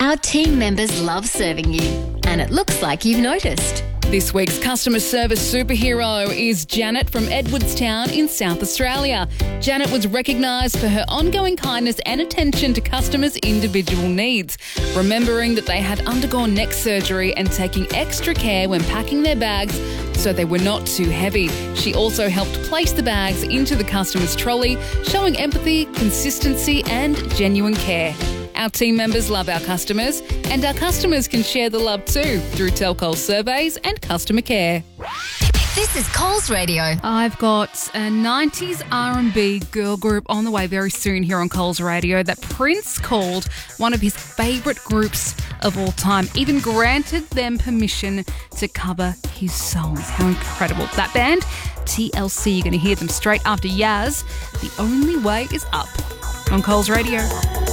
Our team members love serving you, and it looks like you've noticed. This week's customer service superhero is Janet from Edwardstown in South Australia. Janet was recognised for her ongoing kindness and attention to customers' individual needs, remembering that they had undergone neck surgery and taking extra care when packing their bags so they were not too heavy. She also helped place the bags into the customer's trolley, showing empathy, consistency and genuine care. Our team members love our customers, and our customers can share the love too through Tell Coles surveys and customer care. This is Coles Radio. I've got a 90s R&B girl group on the way very soon here on Coles Radio that Prince called one of his favourite groups of all time, even granted them permission to cover his songs. How incredible. That band, TLC, you're going to hear them straight after Yaz. The Only Way Is Up on Coles Radio.